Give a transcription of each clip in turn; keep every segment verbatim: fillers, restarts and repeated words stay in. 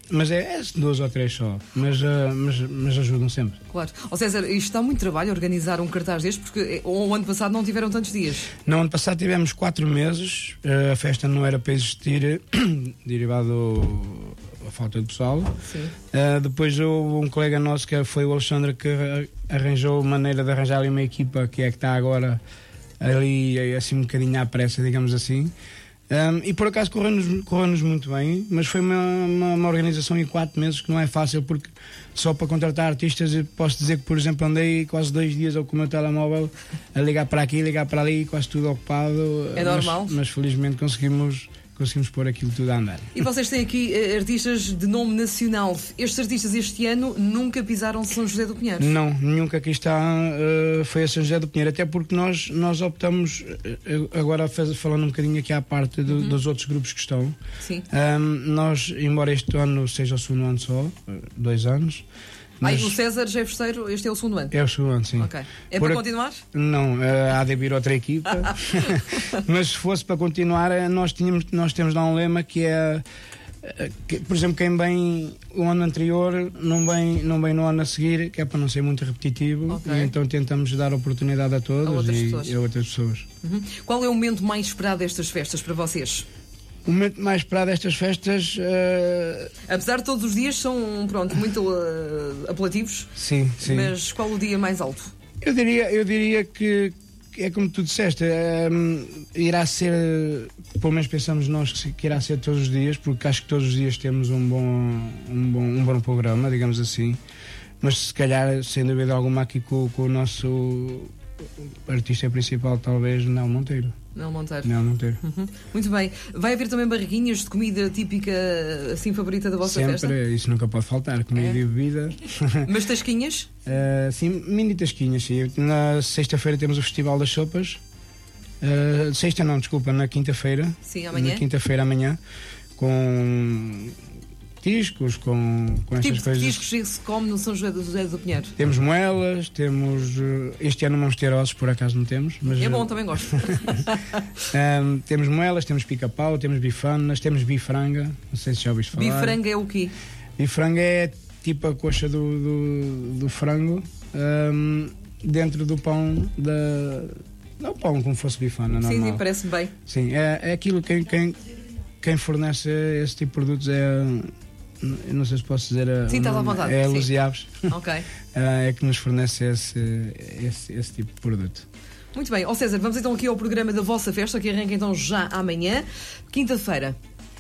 mas é, é duas ou três só, mas, uh, mas, mas ajudam sempre. Claro. Ó César, isto dá muito trabalho organizar um cartaz deste, porque o ano passado não tiveram tantos dias. No ano passado tivemos quatro meses, uh, a festa não era para existir, derivado da falta de pessoal. Sim. Uh, depois houve um colega nosso, que foi o Alexandre, que arranjou maneira de arranjar ali uma equipa que é que está agora ali assim um bocadinho à pressa, digamos assim. Um, e por acaso correu-nos correu-nos muito bem, mas foi uma, uma, uma organização em quatro meses que não é fácil, porque só para contratar artistas eu posso dizer que, por exemplo, andei quase dois dias com o meu telemóvel a ligar para aqui, ligar para ali, quase tudo ocupado. É normal. Mas, mas felizmente conseguimos conseguimos pôr aquilo tudo a andar. E vocês têm aqui uh, artistas de nome nacional. Estes artistas este ano nunca pisaram São José do Pinheiro? Não, nunca aqui está uh, foi a São José do Pinheiro, até porque nós, nós optamos, uh, agora faz, falando um bocadinho aqui à parte do, uhum. dos outros grupos que estão. Sim. Um, nós, embora este ano seja o segundo ano só, dois anos. Mas... Ah, o César já é festeiro, este é o segundo ano? É o segundo ano, sim. Ok. É Por para a... continuar? Não, uh, há de vir outra equipa. Mas se fosse para continuar, nós, tínhamos, nós temos lá um lema que é, que, por exemplo, quem vem o ano anterior não vem, não vem no ano a seguir, que é para não ser muito repetitivo. Okay. E então tentamos dar oportunidade a todos a outras e pessoas. a outras pessoas. Uhum. Qual é o momento mais esperado destas festas para vocês? O momento mais esperado destas festas... Uh... Apesar de todos os dias são, pronto, muito uh, apelativos. Sim, sim. Mas qual o dia mais alto? Eu diria, eu diria que é como tu disseste, um, irá ser, pelo menos pensamos nós que, que irá ser todos os dias, porque acho que todos os dias temos um bom, um bom, um bom programa, digamos assim. Mas se calhar, sem dúvida alguma, aqui com, com o nosso artista principal, talvez, Nel Monteiro. Nel Monteiro. Nel Monteiro. Uhum. Muito bem. Vai haver também barriguinhas de comida típica, assim, favorita da vossa Sempre, festa? Sempre, isso nunca pode faltar, comida é. e bebida. Mas tasquinhas? Uh, sim, mini tasquinhas, sim. Na sexta-feira temos o Festival das Sopas. Uh, sexta não, desculpa, na quinta-feira. Sim, amanhã. Na quinta-feira amanhã, com... tiscos, com, com estas tipo coisas. Que tiscos se come no São José do, José do Pinheiro? Temos moelas, temos... Este ano vamos ter ossos, por acaso não temos. Mas, é bom, também gosto. um, temos moelas, temos pica-pau, temos bifanas, temos bifranga. Não sei se já ouviste falar. Bifranga é o quê? Bifranga é tipo a coxa do, do, do frango um, dentro do pão da... Não pão como fosse bifana, normal. Sim, sim, parece bem. Sim, é, é aquilo que quem, quem fornece esse tipo de produtos é... Eu não sei se posso dizer a, sim, estás à vontade. É a sim. Luz e Aves. Ok. É que nos fornece esse, esse, esse tipo de produto. Muito bem. Ó César, vamos então aqui ao programa da vossa festa, que arranca então já amanhã, quinta-feira.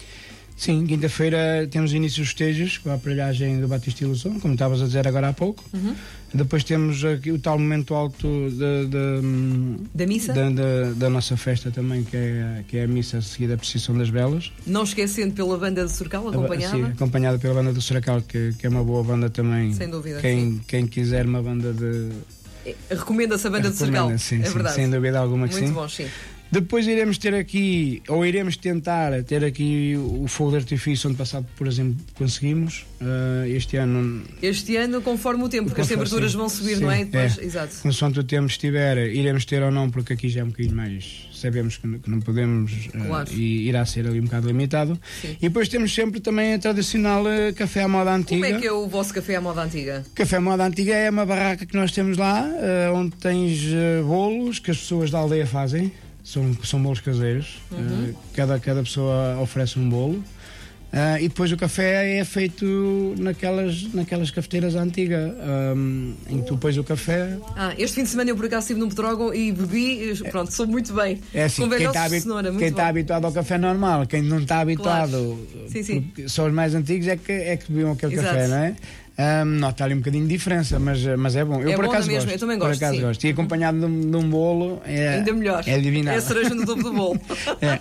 Sim, quinta-feira temos início dos festejos com a aparelhagem do Batista Ilusão, como estavas a dizer agora há pouco. Uhum. Depois temos aqui o tal momento alto de, de, da missa da, da, da nossa festa também, que é, que é a missa seguida a procissão das velas. Não esquecendo pela banda do Sorcal, acompanhada. Sim, acompanhada pela banda do Sorcal, que, que é uma boa banda também. Sem dúvida. Quem, sim. quem quiser uma banda de... Recomenda-se a banda do Sorcal. Sim, é sim, verdade. sem dúvida alguma que Muito sim. bom, sim. Depois iremos ter aqui, ou iremos tentar ter aqui o fogo de artifício. Ano passado, por exemplo, conseguimos. Uh, este ano... Este ano, conforme o tempo, porque as temperaturas sim, vão subir, sim, não é? Depois, é. Exato. Consoante o tempo estiver, iremos ter ou não, porque aqui já é um bocadinho mais... Sabemos que, que não podemos claro. uh, e irá ser ali um bocado limitado. Sim. E depois temos sempre também a tradicional uh, café à moda antiga. Como é que é o vosso café à moda antiga? Café à moda antiga é uma barraca que nós temos lá, uh, onde tens uh, bolos que as pessoas da aldeia fazem. São, são bolos caseiros, uhum. uh, cada, cada pessoa oferece um bolo. Uh, e depois o café é feito naquelas, naquelas cafeteiras antigas, um, em que tu pões o café. Ah, este fim de semana eu por acaso estive num Pedrógão e bebi, pronto, sou muito bem. É assim, com quem está habi tá habituado ao café normal, quem não está habituado, claro. sim, sim. Só os mais antigos é que, é que bebiam aquele Exato. café, não é? Um, nota ali um bocadinho de diferença, mas, mas é bom. Eu é por bom acaso mesmo, gosto. eu também gosto. Por acaso sim. gosto. E acompanhado de um, de um bolo é ainda melhor. É adivinado. É a cereja no topo do bolo. É.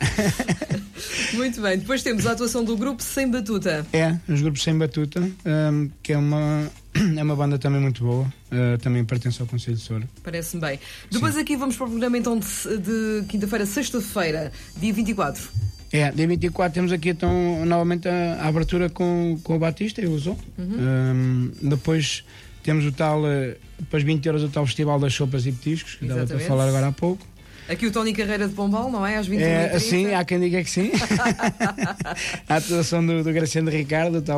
Muito bem. Depois temos a atuação do grupo Sem Batuta. É, os grupos Sem Batuta, um, que é uma, é uma banda também muito boa. Uh, também pertence ao Conselho de Soura. Parece-me bem. Depois sim. aqui vamos para o programa então de, de quinta-feira, sexta-feira, dia vinte e quatro. É, dia vinte e quatro temos aqui então novamente a, a abertura com, com o Batista e o Luzon. Uhum. Um, depois temos o tal, depois vinte horas o tal Festival das Sopas e Petiscos, que estava a falar agora há pouco. Aqui o Tony Carreira de Pombal, não é? Às vinte e uma e trinta. É, sim, há quem diga que sim. A atuação do, do Graciano Ricardo, tal.